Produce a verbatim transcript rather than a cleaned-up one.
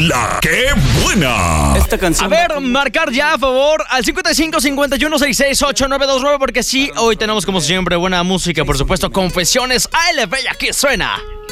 La que buena. Esta canción. A ver, marcar ya, a favor, al cincuenta y cinco, cincuenta y uno, sesenta y seis, ochenta y nueve veintinueve, porque sí, hoy tenemos como siempre buena música, por supuesto, confesiones A L B y aquí suena